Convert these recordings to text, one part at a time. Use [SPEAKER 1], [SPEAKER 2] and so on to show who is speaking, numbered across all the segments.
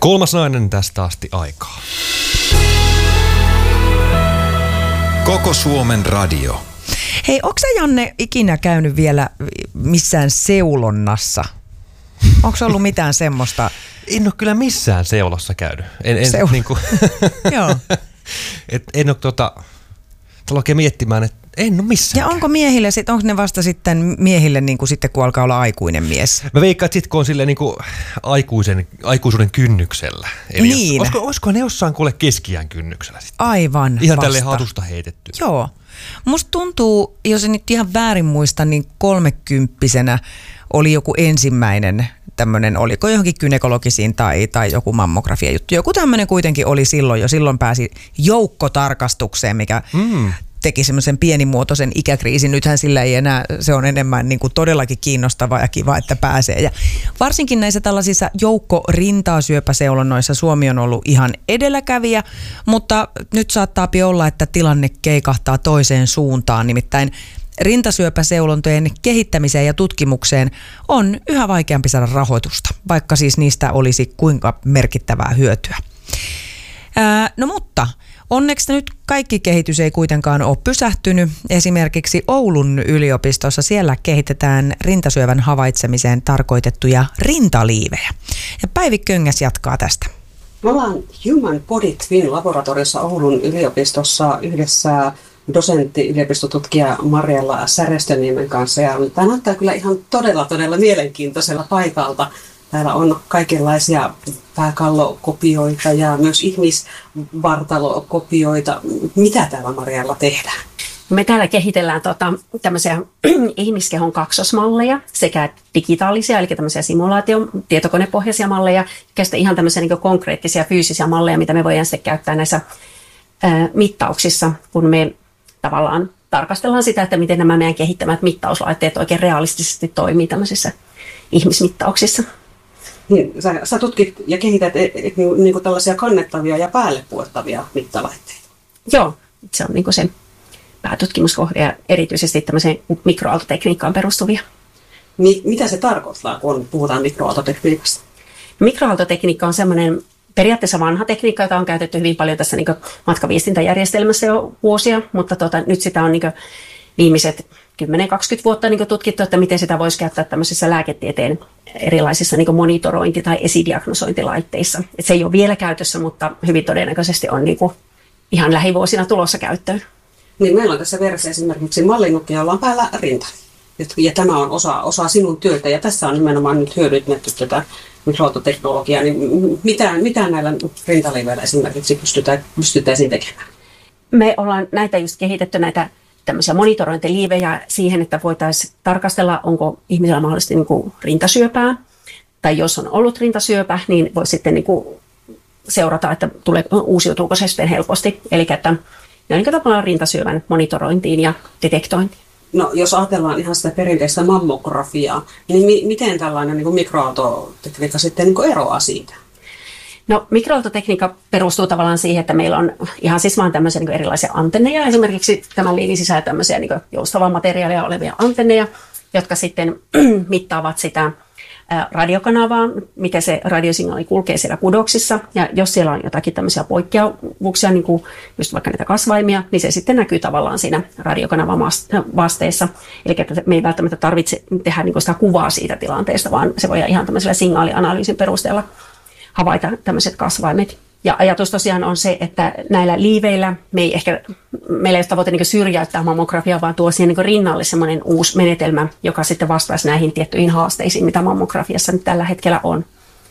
[SPEAKER 1] Kolmas nainen tästä asti aikaa.
[SPEAKER 2] Koko Suomen radio.
[SPEAKER 3] Hei, onko sä, Janne, ikinä käynyt vielä missään seulonnassa? Onko ollut mitään semmoista?
[SPEAKER 1] En ole kyllä missään seulassa käynyt.
[SPEAKER 3] Joo.
[SPEAKER 1] En ole oikein miettimään, että en ole missään.
[SPEAKER 3] Ja onko miehille, onko ne vasta sitten miehille niin kuin sitten, kun alkaa olla aikuinen mies?
[SPEAKER 1] Mä veikkaan, että sitten kun on silleen niin kuin aikuisuuden kynnyksellä. Eli
[SPEAKER 3] niin.
[SPEAKER 1] Olisiko ne jossain kuule keskiään kynnyksellä sitten?
[SPEAKER 3] Aivan
[SPEAKER 1] ihan
[SPEAKER 3] vasta.
[SPEAKER 1] tälleen hatusta heitetty.
[SPEAKER 3] Joo. Musta tuntuu, jos en nyt ihan väärin muista, niin 30-vuotiaana oli joku ensimmäinen tämmöinen, oliko johonkin gynekologisiin tai joku mammografia juttu. Joku tämmöinen kuitenkin oli silloin jo. Silloin pääsi joukkotarkastukseen, mikä teki semmoisen pienimuotoisen ikäkriisin. Nythän sillä ei enää, se on enemmän niin kuin todellakin kiinnostavaa ja kiva, että pääsee. Ja varsinkin näissä tällaisissa joukkorintasyöpäseulonnoissa Suomi on ollut ihan edelläkävijä, mutta nyt saattaa olla, että tilanne keikahtaa toiseen suuntaan. Nimittäin rintasyöpäseulontojen kehittämiseen ja tutkimukseen on yhä vaikeampi saada rahoitusta, vaikka siis niistä olisi kuinka merkittävää hyötyä. No mutta onneksi nyt kaikki kehitys ei kuitenkaan ole pysähtynyt. Esimerkiksi Oulun yliopistossa siellä kehitetään rintasyövän havaitsemiseen tarkoitettuja rintaliivejä. Ja Päivi Köngäs jatkaa tästä.
[SPEAKER 4] Me ollaan Human Body Twin-laboratoriossa Oulun yliopistossa yhdessä dosentti, yliopistotutkija Marjella Särestöniemen kanssa. Ja tämä näyttää kyllä ihan todella mielenkiintoisella paikalta. Täällä on kaikenlaisia pääkallokopioita ja myös ihmisvartalokopioita. Mitä täällä, Marjalla, tehdään?
[SPEAKER 5] Me täällä kehitellään tämmöisiä ihmiskehon kaksosmalleja sekä digitaalisia, eli tämmöisiä tietokonepohjaisia malleja, ja sitten ihan tämmöisiä niin konkreettisia fyysisiä malleja, mitä me voidaan sitten käyttää näissä mittauksissa, kun me tavallaan tarkastellaan sitä, että miten nämä meidän kehittämät mittauslaitteet oikein realistisesti toimii tämmöisissä ihmismittauksissa.
[SPEAKER 4] Niin, sä tutkit ja kehität niin kuin tällaisia kannettavia ja päälle puettavia mittalaitteita.
[SPEAKER 5] Joo, se on niin kuin se päätutkimuskohde ja erityisesti tämmöiseen mikroaaltotekniikkaan perustuvia.
[SPEAKER 4] Mitä se tarkoittaa, kun puhutaan mikroaaltotekniikasta?
[SPEAKER 5] Mikroaaltotekniikka on semmoinen periaatteessa vanha tekniikka, jota on käytetty hyvin paljon tässä niin kuin matkaviestintäjärjestelmässä jo vuosia, mutta nyt sitä on niin kuin viimeiset 10-20 vuotta niin kuin tutkittu, että miten sitä voisi käyttää tämmöisissä lääketieteen erilaisissa niin kuin monitorointi- tai esidiagnosointilaitteissa. Et se ei ole vielä käytössä, mutta hyvin todennäköisesti on niin kuin ihan lähivuosina tulossa käyttöön.
[SPEAKER 4] Niin meillä on tässä vieressä esimerkiksi mallinnukki, jolla on päällä rinta. Ja tämä on osa sinun työtä, ja tässä on nimenomaan nyt hyödynnetty tätä mikroaaltoteknologiaa. Niin mitä näillä rintaliiveillä esimerkiksi pystyttäisiin tekemään?
[SPEAKER 5] Me ollaan näitä just kehitetty näitä tämmöisiä monitorointiliivejä siihen, että voitaisiin tarkastella, onko ihmisellä mahdollisesti niin kuin rintasyöpää. Tai jos on ollut rintasyöpä, niin voi sitten niin kuin seurata, että uusiutuuko se sitten helposti. Eli että niin tavallaan rintasyövän monitorointiin ja detektointiin.
[SPEAKER 4] No, jos ajatellaan ihan sitä perinteistä mammografiaa, niin miten tällainen niin kuin mikroaaltotekniikka sitten niin kuin eroaa siitä?
[SPEAKER 5] No, mikroaaltotekniikka perustuu tavallaan siihen, että meillä on ihan siis vaan tämmöisiä niin kuin erilaisia antenneja. Esimerkiksi tämän liivin sisällä tämmöisiä niin kuin joustavaa materiaalia olevia antenneja, jotka sitten mittaavat sitä radiokanavaa, miten se radiosignaali kulkee siellä kudoksissa. Ja jos siellä on jotakin tämmöisiä poikkeavuuksia, niin kuin just vaikka näitä kasvaimia, niin se sitten näkyy tavallaan siinä radiokanavan vasteessa. Eli että me ei välttämättä tarvitse tehdä niin kuin sitä kuvaa siitä tilanteesta, vaan se voi ihan tämmöisellä signaalianalyysin perusteella havaita tämmöiset kasvaimet. Ja ajatus tosiaan on se, että näillä liiveillä meillä ei ole tavoite niin syrjäyttää mammografiaa, vaan tuo siihen niin rinnalle semmoinen uusi menetelmä, joka sitten vastaisi näihin tiettyihin haasteisiin, mitä mammografiassa nyt tällä hetkellä on.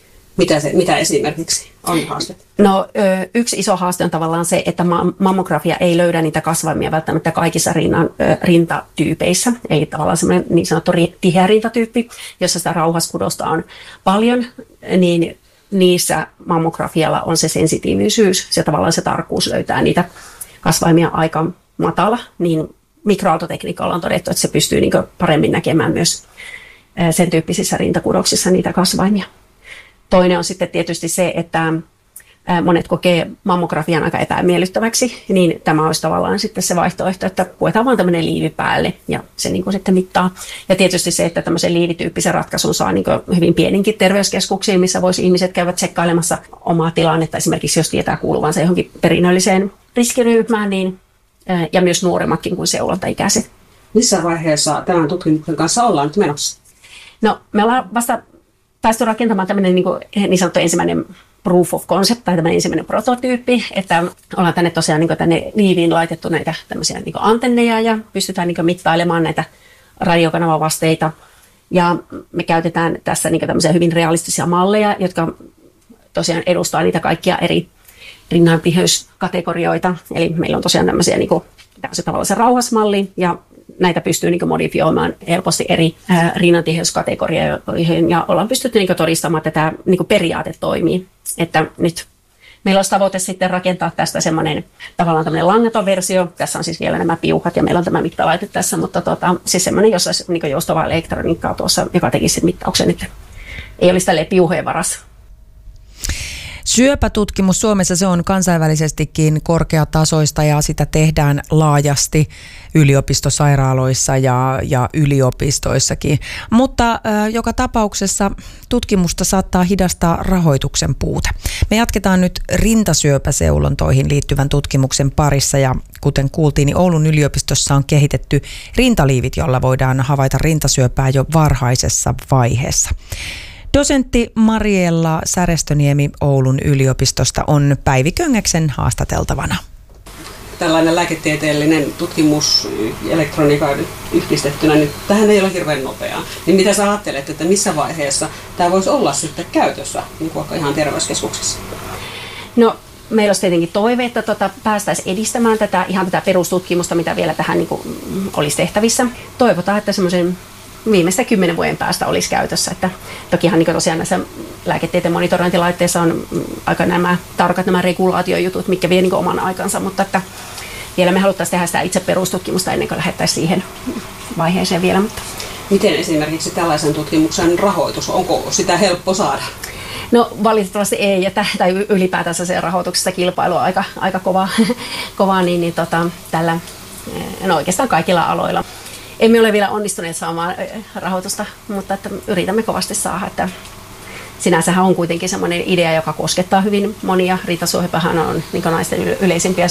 [SPEAKER 4] Mitä esimerkiksi on haasteet?
[SPEAKER 5] No, yksi iso haaste on tavallaan se, että mammografia ei löydä niitä kasvaimia välttämättä kaikissa rintatyypeissä. Eli tavallaan semmoinen niin sanottu tiheä rintatyyppi, jossa sitä rauhaskudosta on paljon, niin niissä mammografialla on se sensitiivisyys, se tavallaan se tarkkuus löytää niitä kasvaimia aika matala, niin mikroaaltotekniikalla on todettu, että se pystyy niin kuin paremmin näkemään myös sen tyyppisissä rintakudoksissa niitä kasvaimia. Toinen on sitten tietysti se, että monet kokee mammografian aika epämiellyttäväksi, niin tämä olisi tavallaan sitten se vaihtoehto, että puetaan vaan tämmöinen liivi päälle ja se niin kuin sitten mittaa. Ja tietysti se, että tämmöisen liivityyppisen ratkaisun saa niin kuin hyvin pieninkin terveyskeskuksiin, missä voisi ihmiset käydä tsekkailemassa omaa tilannetta, esimerkiksi jos tietää kuuluvansa johonkin perinnölliseen riskiryhmään, niin, ja myös nuoremmatkin kuin seulonta-ikäiset.
[SPEAKER 4] Missä vaiheessa tämän tutkimuksen kanssa ollaan nyt menossa?
[SPEAKER 5] No, me ollaan vasta päästy rakentamaan tämmöinen niin sanottu ensimmäinen proof of concept tai tämmöinen ensimmäinen prototyyppi, että ollaan tänne tosiaan niin tänne liiviin laitettu näitä tämmöisiä niin antenneja ja pystytään niin mittailemaan näitä radiokanavavasteita. Ja me käytetään tässä niin tämmöisiä hyvin realistisia malleja, jotka tosiaan edustaa niitä kaikkia eri rinnantiheyskategorioita. Eli meillä on tosiaan tämmöisiä niin tavallaan se rauhasmalli ja näitä pystyy niin modifioimaan helposti eri rinnantiheyskategorioihin ja ollaan pystytty niin todistamaan, että tämä niin periaate toimii. Että nyt meillä olisi tavoite sitten rakentaa tästä semmoinen tavallaan tämmöinen langaton versio. Tässä on siis vielä nämä piuhat ja meillä on tämä mittalaite tässä, mutta siis semmoinen, jossa olisi niin joustavaa elektroniikkaa tuossa, joka tekisi sen mittauksen, että ei olisi tälleen piuhojen varassa.
[SPEAKER 3] Syöpätutkimus Suomessa se on kansainvälisestikin korkeatasoista ja sitä tehdään laajasti yliopistosairaaloissa ja yliopistoissakin. Mutta joka tapauksessa tutkimusta saattaa hidastaa rahoituksen puute. Me jatketaan nyt rintasyöpäseulontoihin liittyvän tutkimuksen parissa ja kuten kuultiin, niin Oulun yliopistossa on kehitetty rintaliivit, jolla voidaan havaita rintasyöpää jo varhaisessa vaiheessa. Dosentti Mariella Särestöniemi Oulun yliopistosta on Päivi Köngäksen haastateltavana.
[SPEAKER 4] Tällainen lääketieteellinen tutkimus elektroniikan yhdistettynä, niin tähän ei ole hirveän nopeaa. Niin mitä sä ajattelet, että missä vaiheessa tämä voisi olla sitten käytössä, niin vaikka ihan terveyskeskuksessa?
[SPEAKER 5] No, meillä olisi tietenkin toive, että päästäisiin edistämään ihan tätä perustutkimusta, mitä vielä tähän niin kuin olisi tehtävissä. Toivotaan, että semmoisen viimeistä 10 vuoden päästä olisi käytössä. Että tokihan niin tosiaan näissä lääketieteen monitorointilaitteissa on aika tarkat nämä regulaatiojutut, mitkä vie niin oman aikansa, mutta että vielä me haluttaisiin tehdä sitä itse perustutkimusta ennen kuin lähdettäisiin siihen vaiheeseen vielä. Mutta.
[SPEAKER 4] Miten esimerkiksi tällaisen tutkimuksen rahoitus, onko sitä helppo saada?
[SPEAKER 5] No valitettavasti ei, tai ylipäätänsä se rahoituksessa kilpailu on aika kovaa niin tällä oikeastaan kaikilla aloilla. Emme ole vielä onnistuneet saamaan rahoitusta, mutta että yritämme kovasti saada. Että sinänsähän on kuitenkin semmoinen idea, joka koskettaa hyvin monia. Rintasyöpähän on niin naisten yleisimpiä